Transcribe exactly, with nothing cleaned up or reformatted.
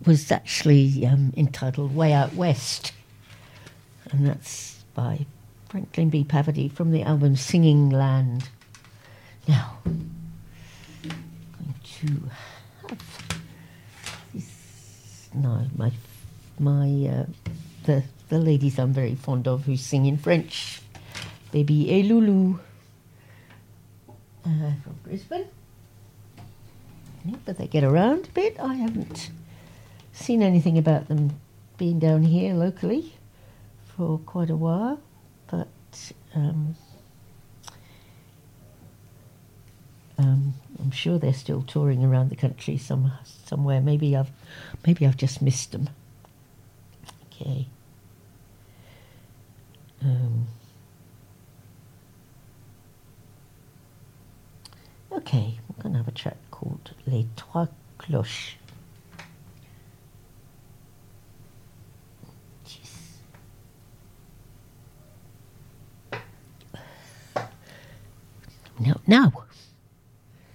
was actually um, entitled Way Out West, and that's by Franklin B. Paverty from the album Singing Land. Now, I'm going to have this. No, my my uh, the the ladies I'm very fond of who sing in French, Baby et Loulou, uh, from Brisbane. Yeah, but they get around a bit. I haven't seen anything about them being down here locally for quite a while, but um, um, I'm sure they're still touring around the country some somewhere. Maybe I've maybe I've just missed them. Okay. Um, okay, we're going to have a track called Les Trois Cloches. Now, now.